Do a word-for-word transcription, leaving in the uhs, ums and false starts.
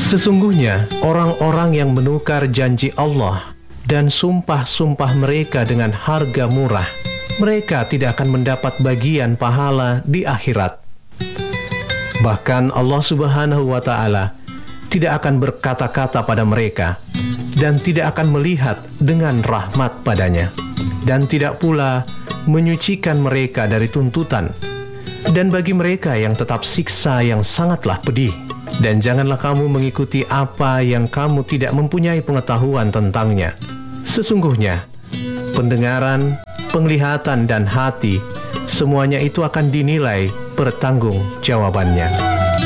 Sesungguhnya orang-orang yang menukar janji Allah dan sumpah-sumpah mereka dengan harga murah, mereka tidak akan mendapat bagian pahala di akhirat. Bahkan Allah Subhanahu wa Ta'ala tidak akan berkata-kata pada mereka dan tidak akan melihat dengan rahmat padanya, dan tidak pula menyucikan mereka dari tuntutan. Dan bagi mereka yang tetap siksa yang sangatlah pedih. Dan janganlah kamu mengikuti apa yang kamu tidak mempunyai pengetahuan tentangnya. Sesungguhnya pendengaran, penglihatan, dan hati, semuanya itu akan dinilai pertanggungjawabannya.